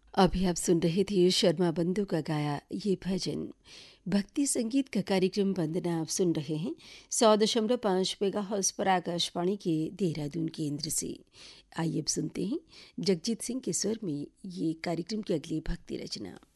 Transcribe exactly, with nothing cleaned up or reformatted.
अभी आप सुन रहे थे शर्मा बंधु का गाया ये भजन। भक्ति संगीत का कार्यक्रम वंदना आप सुन रहे हैं सौ दशमलव पाँच मेगा हर्ट्ज पर आकाशवाणी के देहरादून केंद्र से। आइए अब सुनते हैं जगजीत सिंह के स्वर में ये कार्यक्रम की अगली भक्ति रचना।